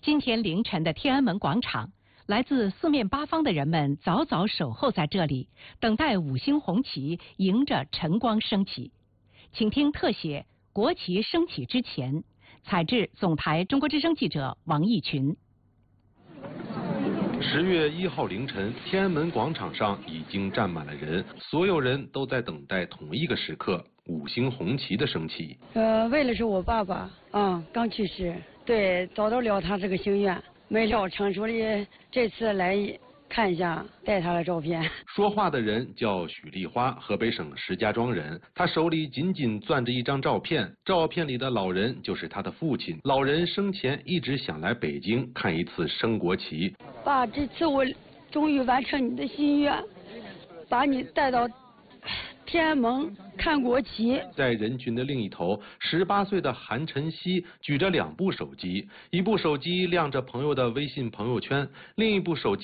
今天凌晨的天安门广场，来自四面八方的人们早早守候在这里，等待五星红旗迎着晨光升起。请听特写：国旗升起之前。采制总台中国之声记者王义群。 10月1号凌晨，天安门广场上已经站满了人，所有人都在等待同一个时刻——五星红旗的升起。 为了是我爸爸刚去世，对，达到了他这个心愿，没料成熟的这次来看一下，带他的照片。 说话的人叫许丽花，河北省石家庄人。他手里紧紧攥着一张照片，照片里的老人就是他的父亲。老人生前一直想来北京看一次升国旗。 爸，这次我终于完成你的心愿，把你带到天安门看国旗。 在人群的另一头，18岁的韩晨曦举着2部手机，一部手机亮着朋友的微信朋友圈，另一部手机